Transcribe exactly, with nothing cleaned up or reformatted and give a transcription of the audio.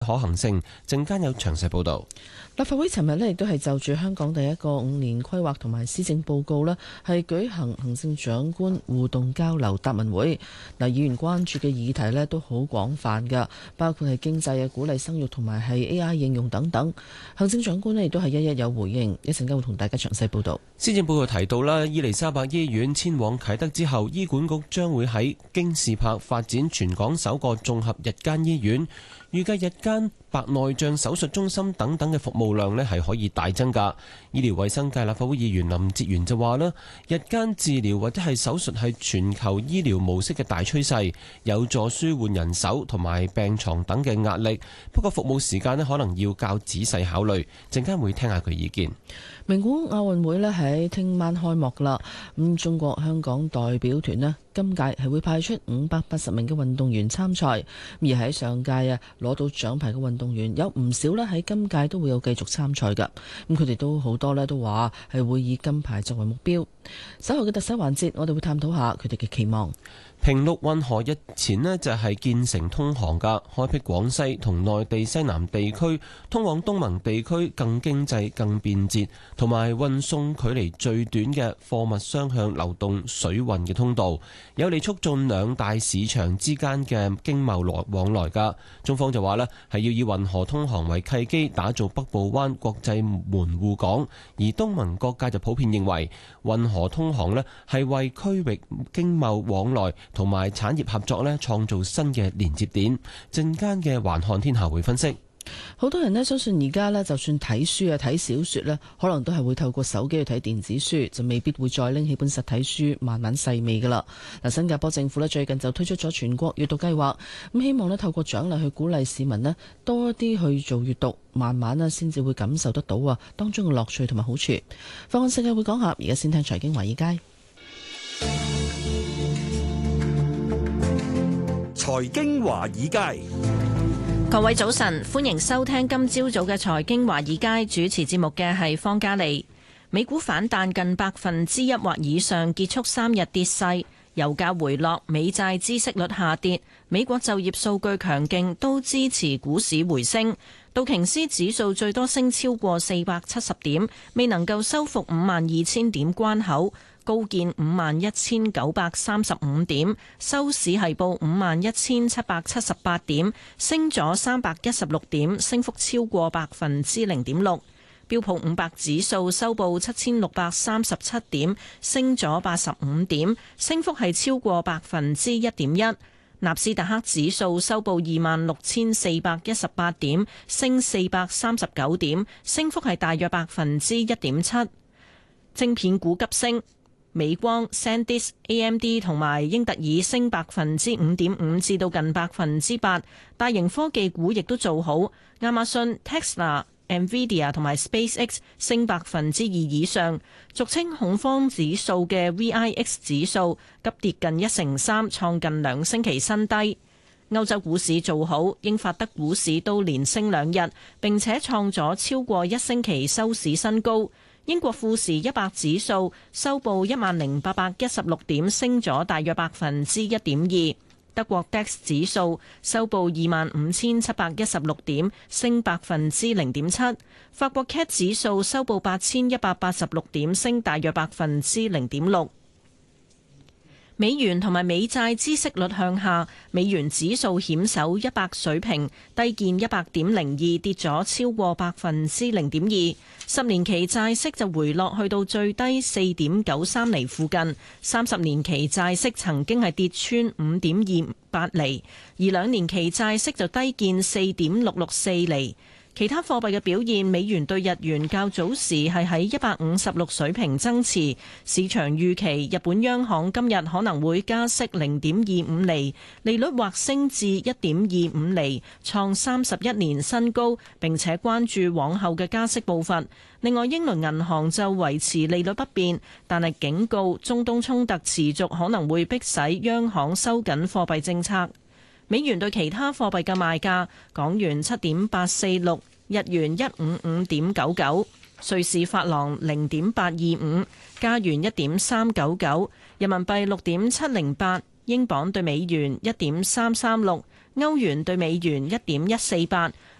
可行性。陣間有詳細報導。 立法會尋日呢亦都係就住香港第一個五年規劃同埋施政報告啦，係舉行行政長官互動交流答問會。嗱，議員關注嘅議題呢都好廣泛㗎，包括係經濟嘅鼓勵生育同埋係 A I 應用等等。行政長官呢亦都係一一有回應，一陣間會同大家詳細報導。 施政報告提到啦，伊利沙伯醫院遷往啟德之後，醫管局將會喺京士柏發展全港首個綜合日間醫院。預計日間白內障手術中心等等嘅服務量呢係可以大增加。醫療衛生界立法會議員林哲玄就話啦，日間治療或者係手術係全球醫療模式嘅大趨勢，有助舒緩人手同埋病床等嘅壓力。不過服務時間呢可能要較仔細考慮。陣間會聽下佢意見。 名古屋亞運會呢喺聽晚開幕啦。咁中國香港代表團呢今屆係會派出五百八十名嘅運動員參賽，而喺上屆啊攞到獎牌嘅運動員有唔少呢喺今屆都會有繼續參賽㗎。咁佢哋都好多呢都話係會以金牌作為目標。稍後嘅特首環節，我哋會探討下佢哋嘅期望。 平陸運河日前呢就係建成通航㗎，開闢廣西同內地西南地區通往東盟地區更經濟、更便捷，同埋運送距離最短嘅貨物雙向流動水運嘅通道，有利促進兩大市場之間嘅經貿來往來㗎。中方就話呢係要以運河通航為契機，打造北部灣國際門戶港，而東盟各界就普遍認為運河通航呢係為區域經貿往來同埋產業合作呢創造新嘅連接點。陣間嘅環看天下會分析。 好多人呢相信而家呢就算睇書啊睇小說呢，可能都係會透過手機去睇電子書，就未必會再拎起本實體書慢慢細味噶啦。嗱，新加坡政府呢最近就推出咗全國閱讀計劃，咁希望呢透過獎勵去鼓勵市民呢多啲去做閱讀，慢慢呢先至會感受得到啊當中嘅樂趣同埋好處。放眼世界會講下，而家先聽財經華爾街。 財經華爾街， 各位早晨，歡迎收聽今朝早嘅財經華爾街，主持節目嘅係方嘉利。美股反彈近百分之一或以上，結束三日跌勢。油價回落，美債孳息率下跌，美國就業數據強勁，都支持股市回升。道瓊斯指數最多升超過四百七十點，未能夠收復五萬二千點關口，高見五萬一千九百三十五點，收市係報五萬一千七百七十八點，升咗三百一十六點，升幅超過百分之零點六。標普五百指數收報七千六百三十七點，升咗八十五點，升幅係超過百分之一點一。納斯達克指數收報二萬六千四百一十八點，升四百三十九點，升幅係大約百分之一點七。晶片股急升，美光、SanDisk、A M D 同埋英特爾升百分之五點五至到近百分之八。大型科技股亦都做好，亞馬遜、Tesla、Nvidia 同埋 SpaceX 升百分之二以上，俗稱恐慌指數嘅 V I X 指數急跌近一成三，創近兩星期新低。歐洲股市做好，英法德股市都連升兩日，並且創咗超過一星期收市新高。英國富時一百指數收報一萬零八百一十六點，升咗大約百分之一點二。德國 D A X 指數收報二萬五千七百一十六點，升百分之零點七。法國 C A C 指數收報八千一百八十六點，升大約百分之零點六。美元同埋美債孳息率向下，美元指數險守一百水平，低見一百點零二，跌咗超過百分之零點二。十年期債息就回落去到最低四點九三厘附近，三十年期債息曾經係跌穿五點二八厘，而兩年期債息就低見四點六六四厘。其他貨幣嘅表現，美元對日元較早時係喺一百五十六水平增持，市場預期日本央行今日可能會加息零點二五厘，利率或升至一點二五厘，創三十一年新高，並且關注往後嘅加息步伐。另外，英倫銀行就維持利率不變，但係警告中東衝突持續可能會迫使央行收緊貨幣政策。美元對其他貨幣嘅賣價：港元七點八四六，日元一五五點九九，瑞士法郎零點八二五，加元一點三九九，人民幣六點七零八，英鎊對美元一點三三六， 歐元對美元一點一四八，